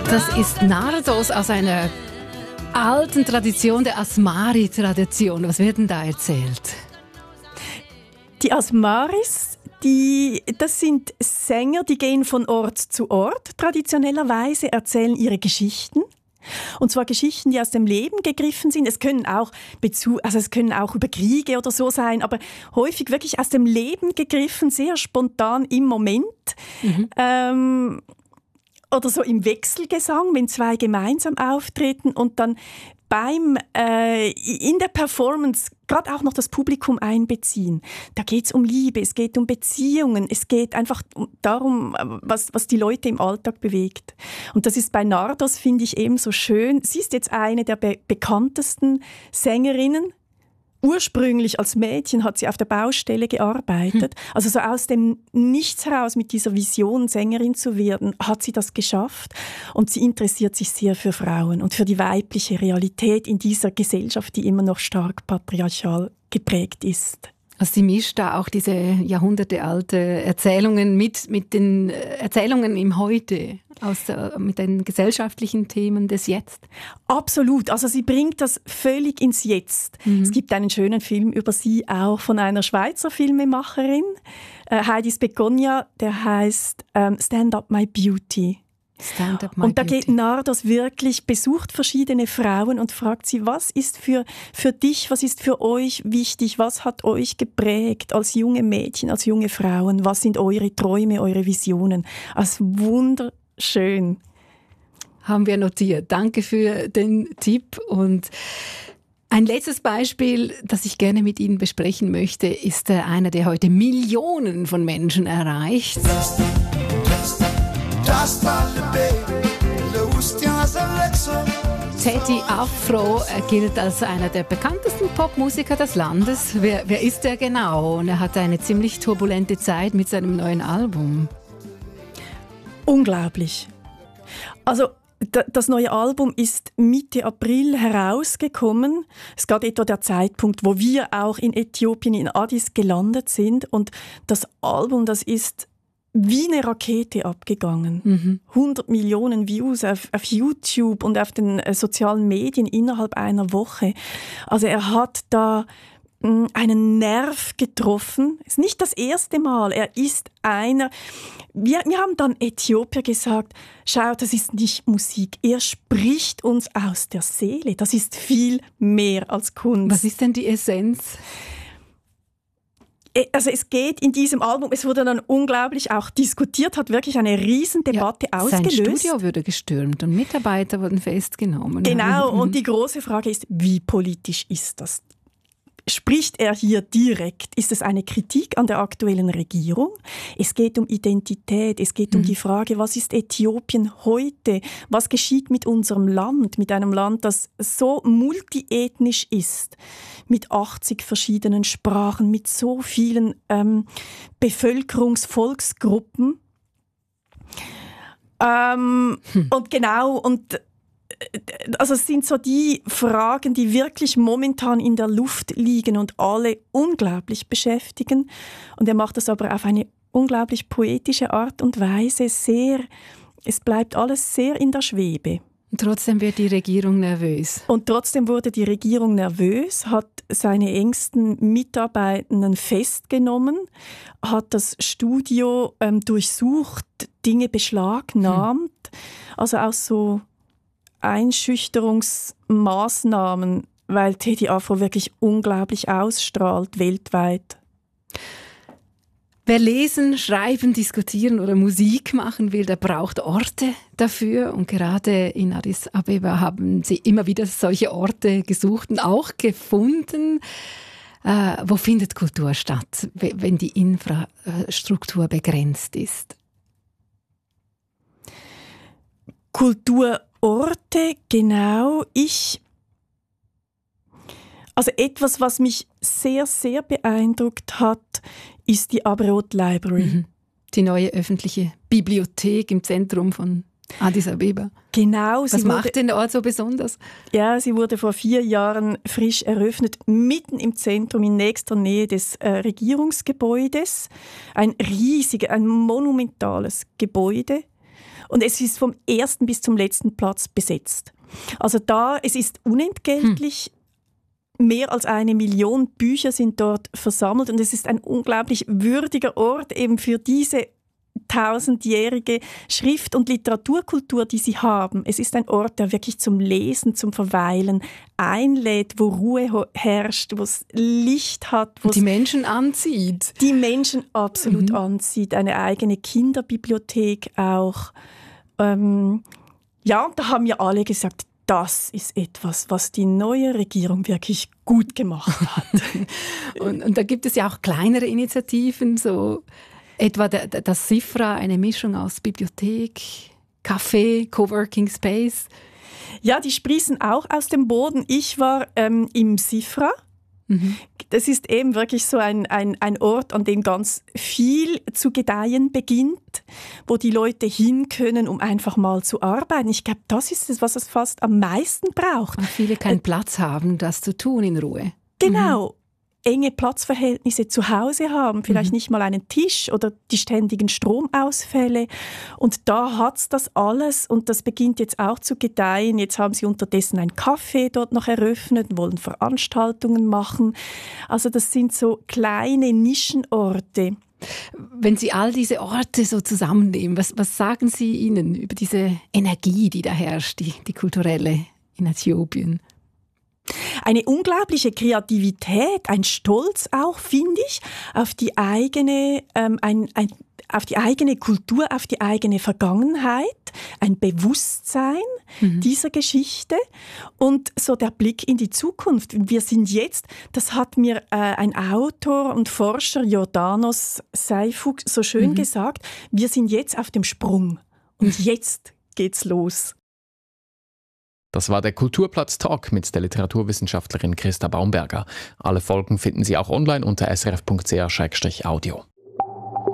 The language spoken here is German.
Das ist Nardos aus einer alten Tradition, der Asmari-Tradition. Was wird denn da erzählt? Die Asmaris, das sind Sänger, die gehen von Ort zu Ort. Traditionellerweise erzählen ihre Geschichten. Und zwar Geschichten, die aus dem Leben gegriffen sind. Es können auch über Kriege oder so sein, aber häufig wirklich aus dem Leben gegriffen, sehr spontan im Moment. Oder so im Wechselgesang, wenn zwei gemeinsam auftreten und dann in der Performance gerade auch noch das Publikum einbeziehen. Da geht es um Liebe, es geht um Beziehungen, es geht einfach darum, was die Leute im Alltag bewegt. Und das ist bei Nardos, finde ich, eben so schön. Sie ist jetzt eine der bekanntesten Sängerinnen. Ursprünglich als Mädchen hat sie auf der Baustelle gearbeitet. Also so aus dem Nichts heraus mit dieser Vision, Sängerin zu werden, hat sie das geschafft. Und sie interessiert sich sehr für Frauen und für die weibliche Realität in dieser Gesellschaft, die immer noch stark patriarchal geprägt ist. Also sie mischt da auch diese jahrhundertealte Erzählungen mit den Erzählungen im Heute, mit den gesellschaftlichen Themen des Jetzt. Absolut, also sie bringt das völlig ins Jetzt. Es gibt einen schönen Film über sie, auch von einer Schweizer Filmemacherin, Heidi Speconia, der heißt «Stand Up My Beauty». Und da geht Nardos wirklich, besucht verschiedene Frauen und fragt sie, was ist für dich, was ist für euch wichtig, was hat euch geprägt als junge Mädchen, als junge Frauen, was sind eure Träume, eure Visionen. Also wunderschön. Haben wir notiert. Danke für den Tipp. Und ein letztes Beispiel, das ich gerne mit Ihnen besprechen möchte, ist einer, der heute Millionen von Menschen erreicht. Teddy Afro gilt als einer der bekanntesten Popmusiker des Landes. Wer ist er genau? Und er hatte eine ziemlich turbulente Zeit mit seinem neuen Album. Unglaublich. Also das neue Album ist Mitte April herausgekommen. Es gab etwa der Zeitpunkt, wo wir auch in Äthiopien, in Addis gelandet sind. Und das Album, das ist wie eine Rakete abgegangen. 100 Millionen Views auf YouTube und auf den sozialen Medien innerhalb einer Woche. Also er hat da einen Nerv getroffen. Es ist nicht das erste Mal. Er ist einer. Wir haben dann Äthiopier gesagt, schau, das ist nicht Musik. Er spricht uns aus der Seele. Das ist viel mehr als Kunst. Was ist denn die Essenz? Also es geht in diesem Album, es wurde dann unglaublich auch diskutiert, hat wirklich eine Riesendebatte ausgelöst. Sein Studio wurde gestürmt und Mitarbeiter wurden festgenommen. Genau, und die große Frage ist, wie politisch ist das? Spricht er hier direkt? Ist es eine Kritik an der aktuellen Regierung? Es geht um Identität, es geht um die Frage, was ist Äthiopien heute? Was geschieht mit unserem Land, mit einem Land, das so multiethnisch ist, mit 80 verschiedenen Sprachen, mit so vielen Bevölkerungsvolksgruppen? Also es sind so die Fragen, die wirklich momentan in der Luft liegen und alle unglaublich beschäftigen. Und er macht das aber auf eine unglaublich poetische Art und Weise. Es bleibt alles sehr in der Schwebe. Und trotzdem wird die Regierung nervös. Und trotzdem wurde die Regierung nervös, hat seine engsten Mitarbeitenden festgenommen, hat das Studio durchsucht, Dinge beschlagnahmt. Also auch so Einschüchterungsmaßnahmen, weil Teddy Afro wirklich unglaublich ausstrahlt weltweit. Wer lesen, schreiben, diskutieren oder Musik machen will, der braucht Orte dafür. Und gerade in Addis Abeba haben sie immer wieder solche Orte gesucht und auch gefunden. Wo findet Kultur statt, wenn die Infrastruktur begrenzt ist? Kulturorte, genau. Also etwas, was mich sehr, sehr beeindruckt hat, ist die Abriot Library. Die neue öffentliche Bibliothek im Zentrum von Addis Abeba. Genau. Was macht den Ort so besonders? Ja, sie wurde vor 4 Jahren frisch eröffnet, mitten im Zentrum, in nächster Nähe des Regierungsgebäudes. Ein monumentales Gebäude. Und es ist vom ersten bis zum letzten Platz besetzt. Also es ist unentgeltlich. Mehr als 1 Million Bücher sind dort versammelt und es ist ein unglaublich würdiger Ort eben für diese 1000-jährige Schrift- und Literaturkultur, die sie haben. Es ist ein Ort, der wirklich zum Lesen, zum Verweilen einlädt, wo Ruhe herrscht, wo es Licht hat. Wo die Menschen anzieht. Die Menschen absolut anzieht. Eine eigene Kinderbibliothek auch. Da haben ja alle gesagt, das ist etwas, was die neue Regierung wirklich gut gemacht hat. und da gibt es ja auch kleinere Initiativen, so etwa das SIFRA, eine Mischung aus Bibliothek, Café, Coworking Space. Ja, die sprießen auch aus dem Boden. Ich war im SIFRA. Das ist eben wirklich so ein Ort, an dem ganz viel zu gedeihen beginnt, wo die Leute hin können, um einfach mal zu arbeiten. Ich glaube, das ist es, was es fast am meisten braucht. Und viele keinen Platz haben, das zu tun in Ruhe. Genau. Enge Platzverhältnisse zu Hause haben, vielleicht nicht mal einen Tisch oder die ständigen Stromausfälle. Und da hat's das alles und das beginnt jetzt auch zu gedeihen. Jetzt haben sie unterdessen ein Café dort noch eröffnet, wollen Veranstaltungen machen. Also das sind so kleine Nischenorte. Wenn Sie all diese Orte so zusammennehmen, was sagen Sie ihnen über diese Energie, die da herrscht, die kulturelle in Äthiopien? Eine unglaubliche Kreativität, ein Stolz auch, finde ich, auf die eigene, auf die eigene Kultur, auf die eigene Vergangenheit, ein Bewusstsein dieser Geschichte und so der Blick in die Zukunft. Wir sind jetzt, das hat mir ein Autor und Forscher, Jordanos Seifuk, so schön gesagt, wir sind jetzt auf dem Sprung und jetzt geht's los. Das war der Kulturplatz-Talk mit der Literaturwissenschaftlerin Christa Baumberger. Alle Folgen finden Sie auch online unter srf.ch/audio.